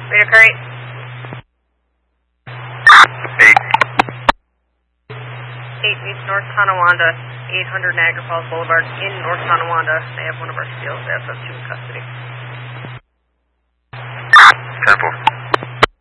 Radio Curry. 8 meets North Tonawanda, 800 Niagara Falls Boulevard in North Tonawanda. They have one of our SEALs, SF2 in custody.